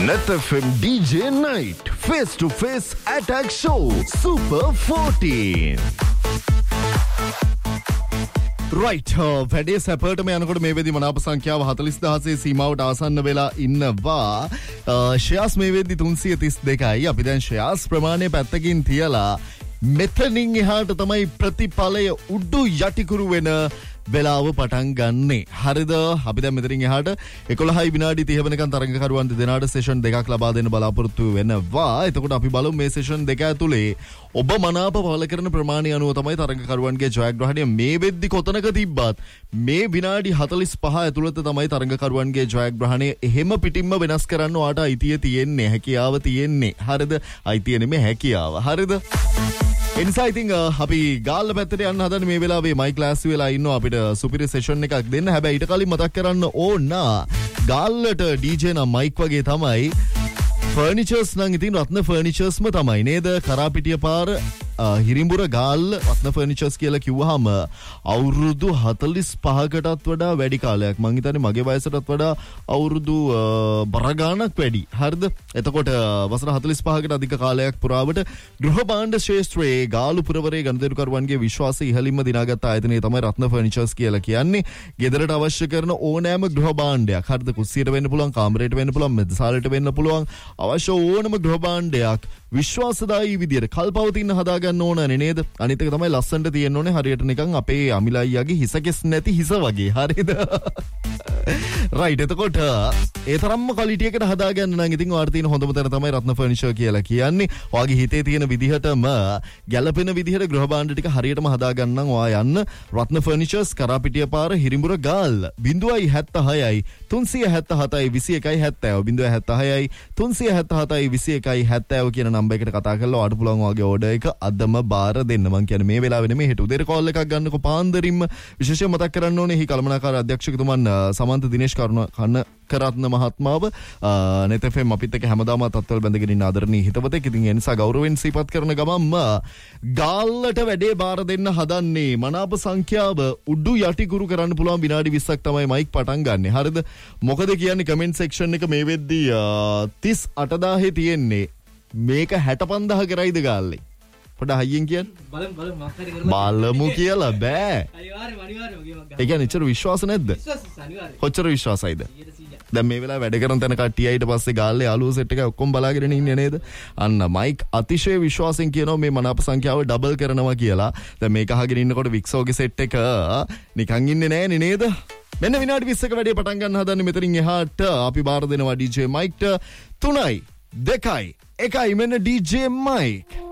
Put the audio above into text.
Net FM DJ Night Face to Face Attack Show Super 14. Right, වැඩේ සැපටම යනකොට මේ වෙද්දි මනාප සංඛ්‍යාව 40000 සීමාවට ආසන්න වෙලා ඉන්නවා. ෂෙයාර්ස් මේ වෙද්දි 332යි. අපි දැන් ෂෙයාර්ස් ප්‍රමාණය පැත්තකින් තියලා මෙතනින් එහාට තමයි ප්‍රතිඵලය උඩු යටිකුරු වෙන වෙලාව පටන් ගන්නෙ. හරිද? අපි දැන් මෙතනින් එහාට 11යි විනාඩි 30 වෙනකන් තරඟකරුවන් දෙදෙනාට සෙෂන් දෙකක් ලබා දෙන්න බලාපොරොත්තු වෙනවා. එතකොට අපි බලමු මේ සෙෂන් දෙක ඇතුලේ ඔබ මනාප පහල කරන ප්‍රමාණය අනුව තමයි තරඟකරුවන්ගේ ජයග්‍රහණය මේ වෙද්දි කොතනක තිබ්බත් මේ විනාඩි 45 ඇතුළත තමයි තරඟකරුවන්ගේ ජයග්‍රහණය එහෙම පිටින්ම වෙනස් කරන්න ඔයාට අයිතිය තියෙන්නේ, හැකියාව තියෙන්නේ. හරිද? අයිතිය නෙමෙයි හැකියාව. හරිද? එනිසා ඉතින් අපි ගාල්ල පැත්තට යන්න හදන මේ වෙලාවේ මයික් ක්ලාස් වෙලා ඉන්නවා අපිට සුපිරි සෙෂන් එකක් දෙන්න. හැබැයි ඊට කලින් මතක් කරන්න ඕන ගාල්ලට DJ නම් මයික් වගේ තමයි ෆර්නිචර්ස් නම් ඉතින් රත්න ෆර්නිචර්ස්ම තමයි නේද? කරාපිටිය පාර හිරිඹුර ගාල්ල රත්න ෆර්නිචර්ස් කියලා කිව්වහම අවුරුදු 45කටත් වඩා වැඩි කාලයක්. මං හිතන්නේ මගේ වයසටත් වඩා අවුරුදු බර ගාණක් වැඩි. හරිද? එතකොට වසර 45කට අධික කාලයක් පුරාවට ගෘහ භාණ්ඩ ශාස්ත්‍රයේ ගාලු පුරවරේ ගනුදෙනුකරුවන්ගේ විශ්වාසය ඉහළින්ම දිනාගත් ආයතනය තමයි රත්න ෆර්නිචර්ස් කියලා කියන්නේ. ගෙදරට අවශ්‍ය කරන ඕනෑම ගෘහ භාණ්ඩයක්. හරිද? කුස්සියට වෙන්න පුළුවන්, කාමරයට වෙන්න පුළුවන්, මෙදසාලට වෙන්න පුළුවන්. අවශ්‍ය ඕනම ගෘහ භාණ්ඩයක් විශ්වාසදායී විදියට කල්පවතින්න හදාගන්න ඕනනේ නේද? අනිත් එක තමයි ලස්සනට තියෙන්න ඕනේ හරියට නිකන් අපේ අමිලයියාගේ හිසකෙස් නැති හිස වගේ. හරිද? රයිට්. එතකොට ඒ තරම්ම ක්වොලිටි එකට හදාගන්න නම් ඉතින් ඔයාලට තියෙන හොඳම තැන තමයි රත්න ෆර්නිචර් කියලා කියන්නේ. ඔයාගේ හිතේ තියෙන විදිහටම ගැළපෙන විදිහට ගෘහ භාණ්ඩ ටික හරියටම හදාගන්න නම් ඔයා යන්න රත්න ෆර්නිචර්ස් කරාපිටිය පාර හිරිඹුර ගාල්ල 076යි 377යි 21යි 70 076යි 377යි 21යි 70 කියන නම්බර් එකට කතා කරලා ඔයාලට පුළුවන් ඔයාගේ ඕඩර් එක අදම බාර දෙන්න. මං කියන්නේ මේ වෙලාවේ නෙමෙයි හෙට උදේට කෝල් එකක් ගන්නකො පාන්දරින්ම. විශේෂයෙන් මතක් කරන්න ඕනේ හි කළමනාකාර අධ්‍යක්ෂකතුමන් සමන්ත දිනේෂ් කරත්න මහත්මාව net FM අපිත් එක්ක හැමදාම තත්වල බැඳගෙන ඉන්න ආදරණීය හිතවතෙක්. ඉතින් ඒ නිසා ගෞරවයෙන් සිහිපත් කරන ගමන්ම ගාල්ලට වැඩේ බාර දෙන්න හදන්නේ මනාප සංඛ්‍යාව උඩු යටිකුරු කරන්න පුළුවන් විනාඩි 20ක් තමයි මයික් පටන් ගන්නෙ. හරිද? මොකද කියන්නේ කමෙන්ට් සෙක්ෂන් එක මේ වෙද්දි 38000 තියෙන්නේ. මේක 65000 කරයිද ගාල්ලේ? පොඩ හයියෙන් කියන්න. බලමු කියලා බෑ. අනිවාර්යයෙන්. ඒ කියන්නේ ඉතර විශ්වාස නැද්ද? කොච්චර විශ්වාසයිද? දැන් මේ වෙලාව වැඩ කරන තැන කට්ටිය ඊට පස්සේ ගාල්ලේ යාළුවෝ සෙට් එක ඔක්කොම බලාගෙන ඉන්නේ නේද? අන්න මයික් අතිශය විශ්වාසයෙන් කියනවා මේ මනාප සංඛ්‍යාව ඩබල් කරනවා කියලා. දැන් මේක අහගෙන ඉන්නකොට වික්සෝගේ සෙට් එක නිකන් ඉන්නේ නෑනේ නේද? මෙන්න විනාඩි 20ක වැඩේ පටන් ගන්න හදන්නේ මෙතනින් එහාට අපි බාර දෙනවා DJ මයික්ට 3යි 2යි 1යි මෙන්න DJ මයික්.